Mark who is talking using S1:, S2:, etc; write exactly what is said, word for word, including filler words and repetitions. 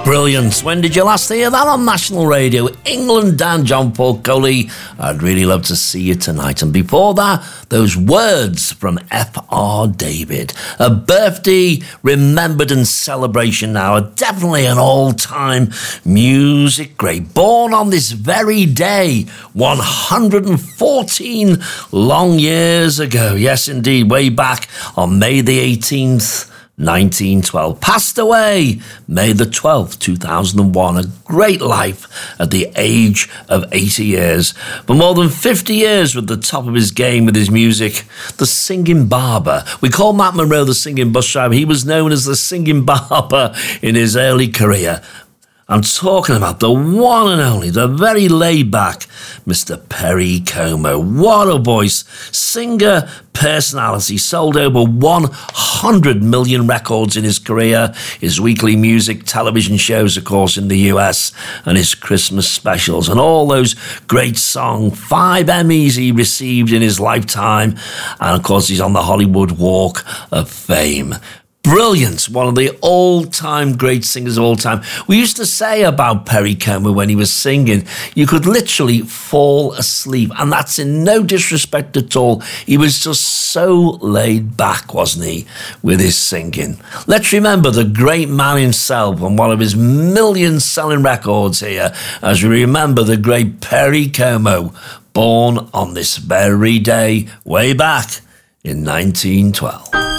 S1: Brilliant. When did you last hear that on National Radio? England Dan, John Paul Coley. I'd really love to see you tonight. And before that, those words from F R David. A birthday remembered and celebration now. Definitely an all-time music great. Born on this very day, one hundred fourteen long years ago. Yes, indeed, way back on May the eighteenth, nineteen twelve. Passed away May the twelfth, two thousand one. A great life at the age of eighty years. For more than fifty years with the top of his game with his music, the Singing Barber. We call Matt Monro the Singing Bus Driver. He was known as the Singing Barber in his early career. I'm talking about the one and only, the very laid-back Mister Perry Como. What a voice. Singer, personality. Sold over one hundred million records in his career. His weekly music television shows, of course, in the U S. And his Christmas specials. And all those great songs. Five Emmys he received in his lifetime. And, of course, he's on the Hollywood Walk of Fame. Brilliant. One of the all-time great singers of all time. We used to say about Perry Como when he was singing, you could literally fall asleep. And that's in no disrespect at all. He was just so laid back, wasn't he, with his singing. Let's remember the great man himself and one of his million-selling records here as we remember the great Perry Como, born on this very day way back in nineteen twelve.